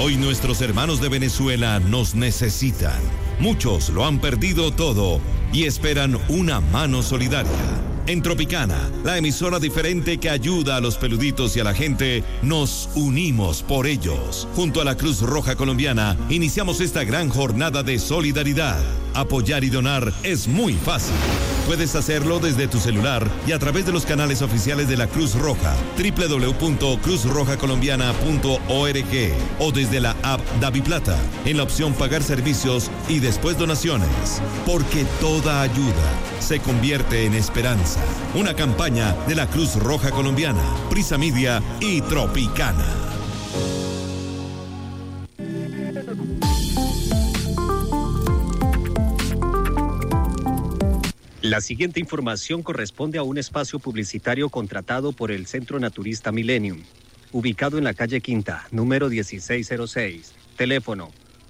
Hoy nuestros hermanos de Venezuela nos necesitan. Muchos lo han perdido todo y esperan una mano solidaria. En Tropicana, la emisora diferente que ayuda a los peluditos y a la gente, nos unimos por ellos. Junto a la Cruz Roja Colombiana, iniciamos esta gran jornada de solidaridad. Apoyar y donar es muy fácil. Puedes hacerlo desde tu celular y a través de los canales oficiales de la Cruz Roja, www.cruzrojacolombiana.org o desde la app DaviPlata, en la opción Pagar servicios y después donaciones. Porque toda ayuda se convierte en esperanza. Una campaña de la Cruz Roja Colombiana, Prisa Media y Tropicana. La siguiente información corresponde a un espacio publicitario contratado por el Centro Naturista Millennium, ubicado en la calle Quinta, número 1606, teléfono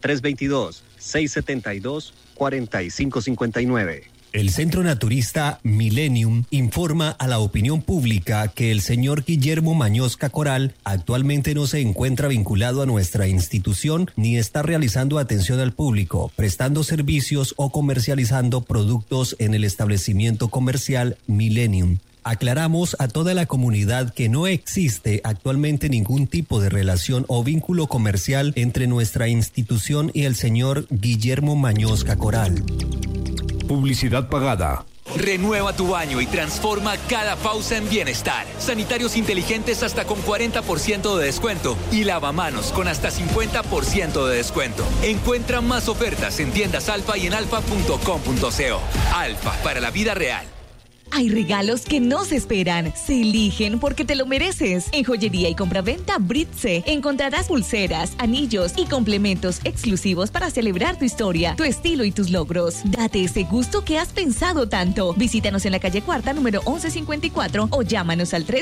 322-672-4559. El Centro Naturista Millennium informa a la opinión pública que el señor Guillermo Mañosca Coral actualmente no se encuentra vinculado a nuestra institución ni está realizando atención al público, prestando servicios o comercializando productos en el establecimiento comercial Millennium. Aclaramos a toda la comunidad que no existe actualmente ningún tipo de relación o vínculo comercial entre nuestra institución y el señor Guillermo Mañosca Coral. Publicidad pagada. Renueva tu baño y transforma cada pausa en bienestar. Sanitarios inteligentes hasta con 40% de descuento y lavamanos con hasta 50% de descuento. Encuentra más ofertas en tiendas Alfa y en alfa.com.co. Alfa, para la vida real. Hay regalos que no se esperan, se eligen porque te lo mereces. En Joyería y Compraventa Britse encontrarás pulseras, anillos y complementos exclusivos para celebrar tu historia, tu estilo y tus logros. Date ese gusto que has pensado tanto. Visítanos en la calle Cuarta, número 1154 o llámanos al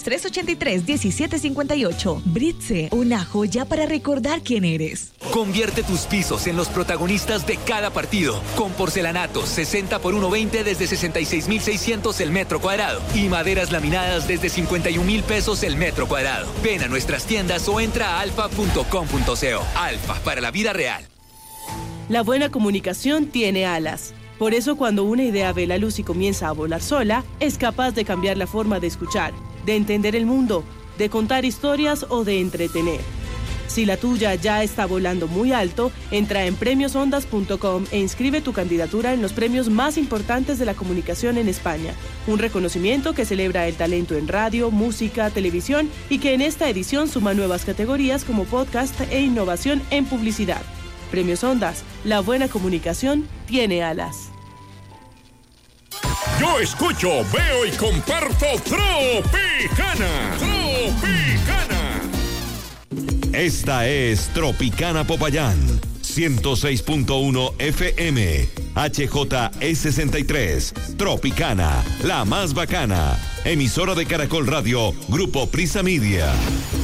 310-383-1758. Britse, una joya para recordar quién eres. Convierte tus pisos en los protagonistas de cada partido. Con porcelanatos 60 por 1.20 desde 66.600 el metro cuadrado y maderas laminadas desde 51,000 pesos el metro cuadrado. Ven a nuestras tiendas o entra a alfa.com.co. Alfa, para la vida real. La buena comunicación tiene alas. Por eso cuando una idea ve la luz y comienza a volar sola, es capaz de cambiar la forma de escuchar, de entender el mundo, de contar historias o de entretener. Si la tuya ya está volando muy alto, entra en premiosondas.com e inscribe tu candidatura en los premios más importantes de la comunicación en España. Un reconocimiento que celebra el talento en radio, música, televisión y que en esta edición suma nuevas categorías como podcast e innovación en publicidad. Premios Ondas, la buena comunicación tiene alas. Yo escucho, veo y comparto Tropicana. Tropicana. Esta es Tropicana Popayán, 106.1 FM, HJE63, Tropicana, la más bacana, emisora de Caracol Radio, Grupo Prisa Media.